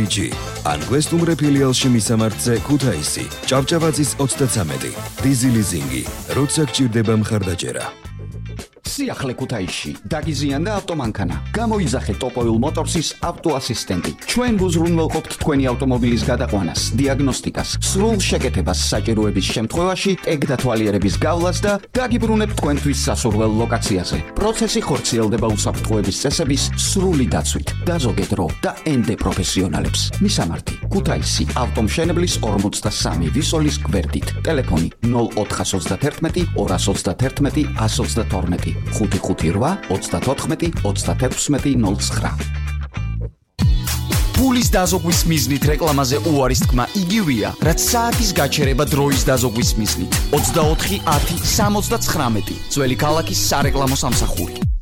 AG. ან გვესტუმრე ფილიალში მისამართზე ქუთაისი, ჭავჭავაძის 33, დიზი ლიზინგი, როცა გჭირდება მხარდაჭერა. სიახლე ქუთაისში დაგიზიანდა ავტომანქანა. გამოიძახე ტოპოილ მოტორსის ავტოასისტენტი. ჩვენ გუზრუნველყოფთ თქვენი ავტომობილის გადაყვანას, დიაგნოსტიკას, სრულ შეკეთებას საჭიროების შემთხვევაში, ტეგ-დათვალიერების გავლას და დაგიბრუნებთ თქვენთვის სასურველ ლოკაციაზე. პროცესი ხორციელდება უსაფრთხოების წესების სრული დაცვით. დაზოგეთ დრო და ენდე პროფესიონალებს. მისამართი: ქუთაისი, ავტომშენებლის 43 ვისოლის გვერდით. ტელეფონი 0431 231 122. 558-34-36-09. ფულის დაზოგვის მიზნით რეკლამაზე უარის თქმა იგივეა, რაც საათის გაჩერება დროის დაზოგვის მიზნით. 24-10-79. ძველი ქალაქის სარეკლამო სამსახური.